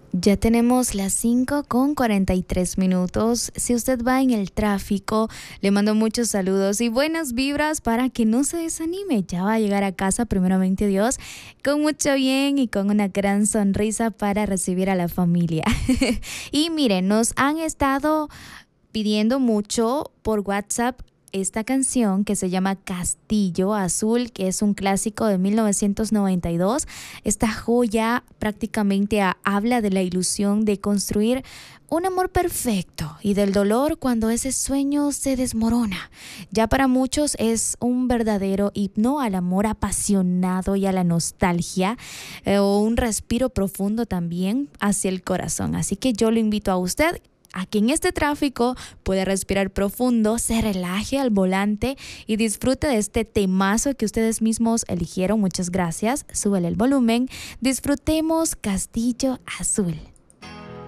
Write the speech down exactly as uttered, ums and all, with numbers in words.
Ya tenemos las cinco con cuarenta y tres minutos. Si usted va en el tráfico, le mando muchos saludos y buenas vibras para que no se desanime. Ya va a llegar a casa, primeramente Dios, con mucho bien y con una gran sonrisa para recibir a la familia. Y miren, nos han estado pidiendo mucho por WhatsApp esta canción que se llama Castillo Azul, que es un clásico de mil novecientos noventa y dos. Esta joya prácticamente a, habla de la ilusión de construir un amor perfecto y del dolor cuando ese sueño se desmorona. Ya para muchos es un verdadero himno al amor apasionado y a la nostalgia, eh, o un respiro profundo también hacia el corazón. Así que yo lo invito a usted a que en este tráfico puede respirar profundo, se relaje al volante y disfrute de este temazo que ustedes mismos eligieron. Muchas gracias. Súbele el volumen. Disfrutemos Castillo Azul.